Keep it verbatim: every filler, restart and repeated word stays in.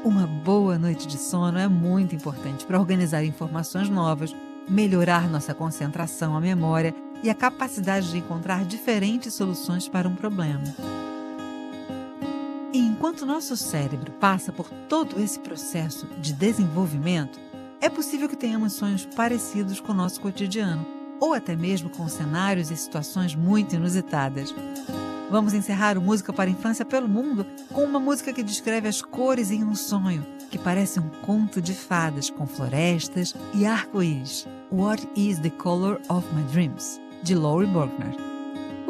Uma boa noite de sono é muito importante para organizar informações novas, melhorar nossa concentração, a memória e a capacidade de encontrar diferentes soluções para um problema. E enquanto nosso cérebro passa por todo esse processo de desenvolvimento, é possível que tenhamos sonhos parecidos com o nosso cotidiano, ou até mesmo com cenários e situações muito inusitadas. Vamos encerrar o Música para a Infância pelo Mundo com uma música que descreve as cores em um sonho, que parece um conto de fadas com florestas e arco-íris. What is the Color of My Dreams, de Laurie Berkner.